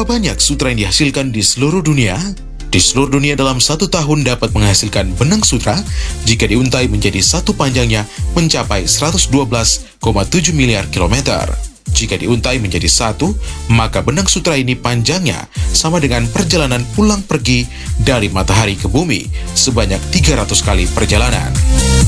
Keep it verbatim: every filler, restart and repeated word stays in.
banyak sutra yang dihasilkan di seluruh dunia? Di seluruh dunia dalam satu tahun dapat menghasilkan benang sutra jika diuntai menjadi satu panjangnya mencapai seratus dua belas koma tujuh miliar kilometer. Jika diuntai menjadi satu, maka benang sutra ini panjangnya sama dengan perjalanan pulang pergi dari matahari ke bumi sebanyak tiga ratus kali perjalanan.